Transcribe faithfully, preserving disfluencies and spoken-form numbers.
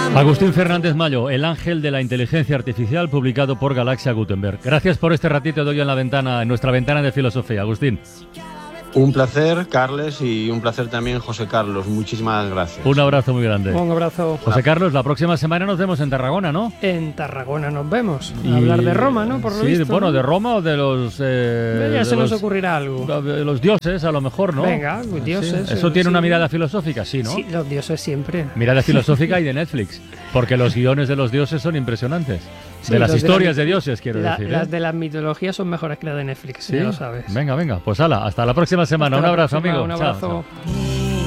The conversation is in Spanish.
Agustín Fernández Mayo, el ángel de la inteligencia artificial, publicado por Galaxia Gutenberg. Gracias por este ratito de hoy en la ventana, en nuestra ventana de filosofía, Agustín. Un placer, Carles, y un placer también, José Carlos. Muchísimas gracias. Un abrazo muy grande. Un abrazo. José Carlos, la próxima semana nos vemos en Tarragona, ¿no? En Tarragona nos vemos. A Y... hablar de Roma, ¿no? Por lo sí, visto, bueno, ¿no? de Roma o de los... Eh, ya de se los, nos ocurrirá algo. De los dioses, a lo mejor, ¿no? Venga, pues dioses. Sí. Eso eh, tiene sí. una mirada filosófica, sí, ¿no? Sí, los dioses siempre. Mirada filosófica y de Netflix, porque los guiones de los dioses son impresionantes. Sí, de las los historias de, la, de dioses, quiero la, decir. ¿eh? Las de las mitologías son mejores que las de Netflix, ¿Sí? ya lo sabes. Venga, venga, pues hala, hasta la próxima semana. Hasta un abrazo, próxima, amigo. Un Chao, abrazo. chao.